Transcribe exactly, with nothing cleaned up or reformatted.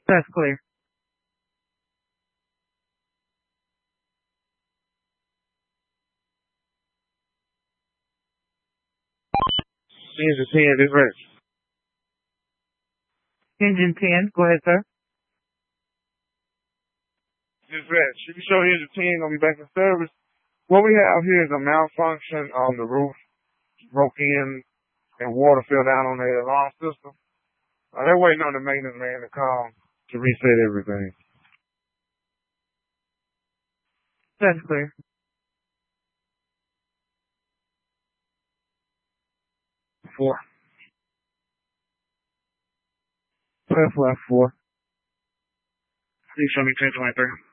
That's clear. Engine ten, this Rex. Engine ten, go ahead, sir. This Rex. You can show engine ten gonna be back in service. What we have here is a malfunction on the roof. Broke in and water fell down on the alarm system. Uh, they're waiting on the maintenance man to come to reset everything. That's clear. Four. Clear for F four. Please show me ten twenty-three.